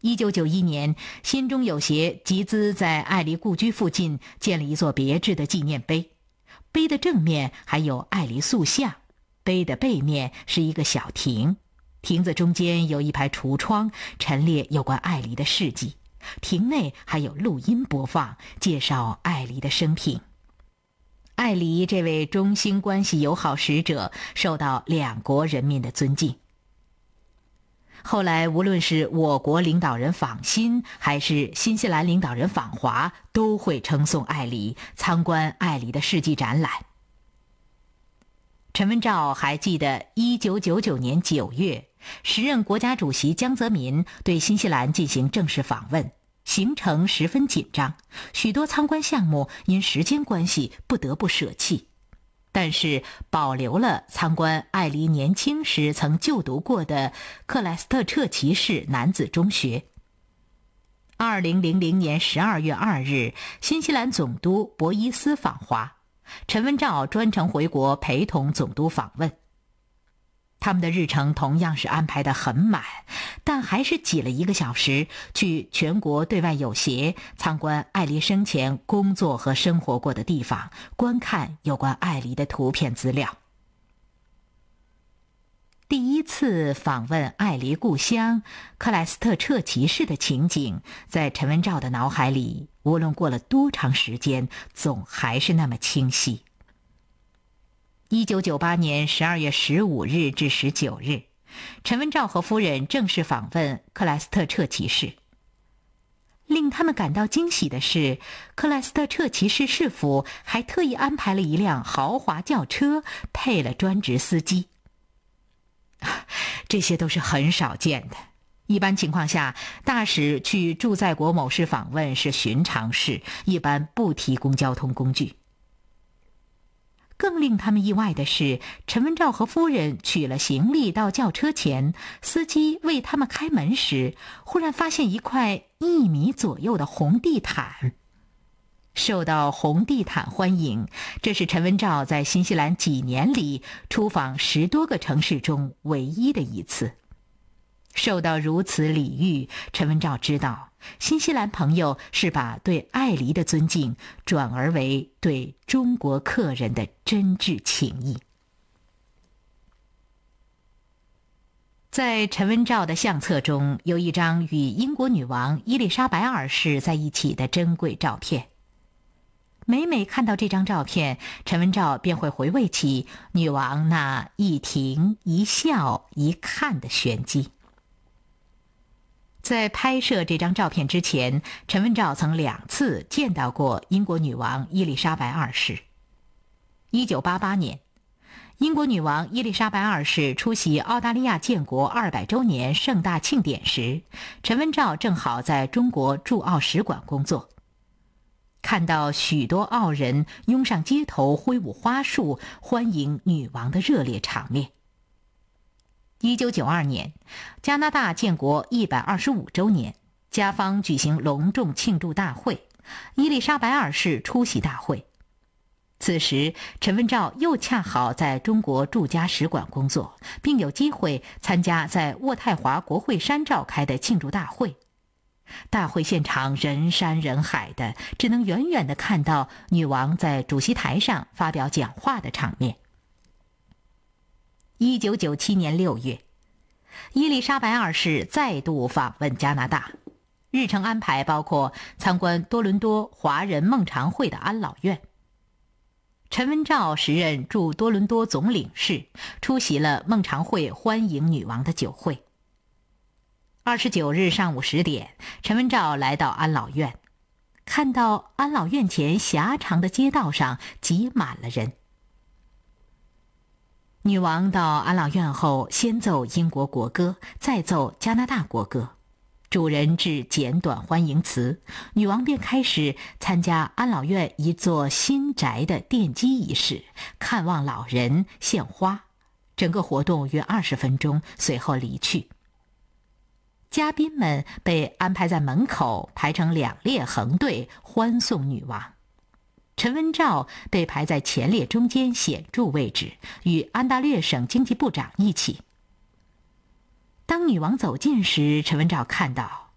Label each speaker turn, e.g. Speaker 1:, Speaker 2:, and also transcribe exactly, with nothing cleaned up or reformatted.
Speaker 1: 一九九一年，新中有协集资在爱丽故居附近建了一座别致的纪念碑，碑的正面还有爱丽塑像，碑的背面是一个小亭，亭子中间有一排橱窗，陈列有关爱丽的事迹，亭内还有录音播放，介绍爱丽的生平。爱丽这位中新关系友好使者受到两国人民的尊敬。后来无论是我国领导人访新还是新西兰领导人访华，都会称颂爱丽，参观爱丽的事迹展览。陈文照还记得一九九九年九月，时任国家主席江泽民对新西兰进行正式访问，行程十分紧张，许多参观项目因时间关系不得不舍弃，但是保留了参观爱丽年轻时曾就读过的克莱斯特彻奇市男子中学。二零零零年十二月二日，新西兰总督博伊斯访华，陈文照专程回国陪同总督访问。他们的日程同样是安排得很满，但还是挤了一个小时去全国对外友协参观爱丽生前工作和生活过的地方，观看有关爱丽的图片资料。第一次访问爱丽故乡克莱斯特彻奇市的情景，在陈文照的脑海里，无论过了多长时间，总还是那么清晰。一九九八年十二月十五日至十九日，陈文照和夫人正式访问克莱斯特彻奇市。令他们感到惊喜的是，克莱斯特彻奇市市府还特意安排了一辆豪华轿车，配了专职司机。这些都是很少见的。一般情况下，大使去驻在国某市访问是寻常事，一般不提供交通工具。更令他们意外的是，陈文照和夫人取了行李到轿车前，司机为他们开门时，忽然发现一块一米左右的红地毯。受到红地毯欢迎，这是陈文照在新西兰几年里出访十多个城市中唯一的一次。受到如此礼遇，陈文照知道新西兰朋友是把对爱丽的尊敬转而为对中国客人的真挚情谊。在陈文照的相册中，有一张与英国女王伊丽莎白二世在一起的珍贵照片。每每看到这张照片，陈文照便会回味起女王那一停一笑一看的玄机。在拍摄这张照片之前，陈文照曾两次见到过英国女王伊丽莎白二世。一九八八年，英国女王伊丽莎白二世出席澳大利亚建国二百周年盛大庆典时，陈文照正好在中国驻澳使馆工作。看到许多澳人拥上街头挥舞花束，欢迎女王的热烈场面。一九九二年，加拿大建国一百二十五周年，加方举行隆重庆祝大会，伊丽莎白二世出席大会。此时，陈文照又恰好在中国驻加使馆工作，并有机会参加在渥太华国会山召开的庆祝大会。大会现场人山人海的，只能远远地看到女王在主席台上发表讲话的场面。一九九七年六月，伊丽莎白二世再度访问加拿大，日程安排包括参观多伦多华人孟尝会的安老院。陈文照时任驻多伦多总领事，出席了孟尝会欢迎女王的酒会。二十九日上午十点，陈文照来到安老院，看到安老院前狭长的街道上挤满了人。女王到安老院后，先奏英国国歌，再奏加拿大国歌，主人致简短欢迎词，女王便开始参加安老院一座新宅的奠基仪式，看望老人，献花。整个活动约二十分钟，随后离去。嘉宾们被安排在门口，排成两列横队，欢送女王。陈文照被排在前列中间显著位置，与安大略省经济部长一起。当女王走近时，陈文照看到